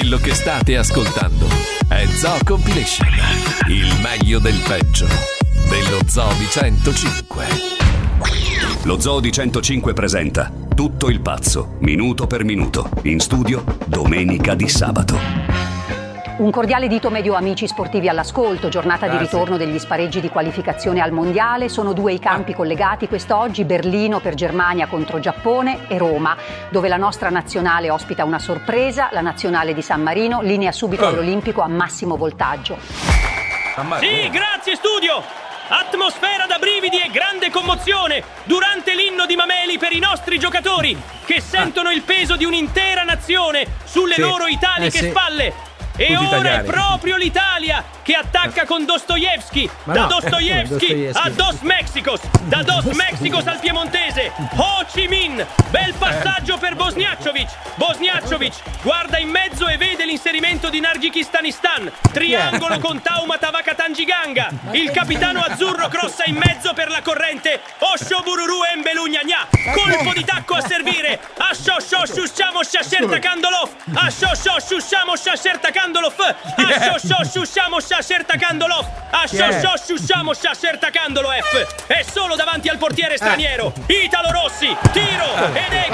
Quello che state ascoltando è Zoo Compilation, il meglio del peggio dello Zoo di 105. Lo Zoo di 105 presenta Tutto il pazzo, minuto per minuto, in studio domenica di sabato. Un cordiale dito medio amici sportivi all'ascolto, giornata di ritorno degli spareggi di qualificazione al mondiale. Sono due i campi collegati quest'oggi: Berlino per Germania contro Giappone e Roma, dove la nostra nazionale ospita una sorpresa, la nazionale di San Marino, linea subito all'Olimpico a massimo voltaggio. Sì, grazie studio! Atmosfera da brividi e grande commozione durante l'inno di Mameli per i nostri giocatori che sentono il peso di un'intera nazione sulle loro italiche spalle. E Tutti ora italiani. è proprio l'Italia che attacca con Dostoevsky, da Dostoevsky a Dos Mexicos, da Dos Mexicos al piemontese, Ho Chi Minh, bel passaggio per Bosniakovic, guarda in mezzo e vede l'inserimento di Nargikistanistan, triangolo con Tauma Tavakatanjiganga, il capitano azzurro crossa in mezzo per la corrente, Osho Bururu Embelugnagna, colpo di tacco a servire, Ashosho Shushamo Shasherta Kandolov, Ashosho Shushamo Shasherta Kandolov, Ashosho Shushamo Shasherta Kandolov, Ashosho Shushamo Shasherta Kandolov, è solo davanti al portiere straniero, Italo Rossi, tiro ed è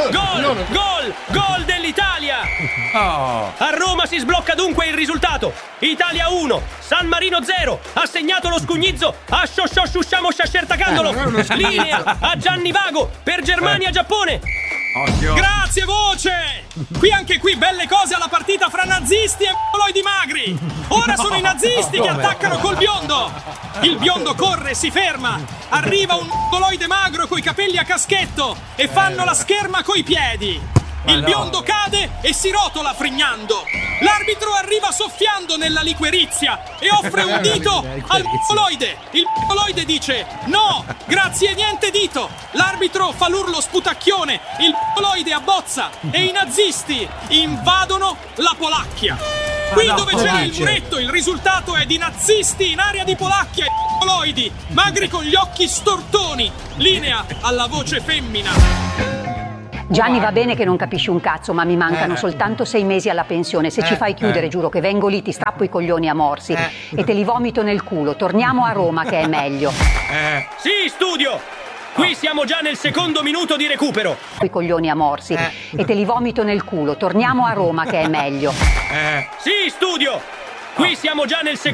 gol dell'Italia. A Roma si sblocca dunque il risultato, Italia 1, San Marino 0, ha segnato lo scugnizzo Ashosho Shushamo Shasherta Kandolov, linea a Gianni Vago per Germania-Giappone. Occhio. Grazie voce! Anche qui belle cose alla partita fra nazisti e mongoloidi magri! Ora sono i nazisti che attaccano col biondo! Il biondo corre, si ferma! Arriva un mongoloide magro coi capelli a caschetto e fanno la scherma coi piedi! Il biondo cade e si rotola frignando! L'arbitro arriva soffiando nella liquirizia e offre un dito al mongoloide! Il mongoloide dice no, grazie niente dito! L'arbitro fa l'urlo sputacchione, il mongoloide abbozza e i nazisti invadono la Polacchia! Qui dove c'era il muretto il risultato è di nazisti in area di Polacchia e mongoloidi, magri con gli occhi stortoni, linea alla voce femmina. Gianni, va bene che non capisci un cazzo, ma mi mancano soltanto 6 mesi alla pensione. Se ci fai chiudere, giuro che vengo lì, ti strappo i coglioni a morsi e te li vomito nel culo. Torniamo a Roma che è meglio. Sì, studio! Qui siamo già nel secondo minuto di recupero. I coglioni a morsi e te li vomito nel culo. Torniamo a Roma che è meglio. Sì, studio! Qui siamo già nel secondo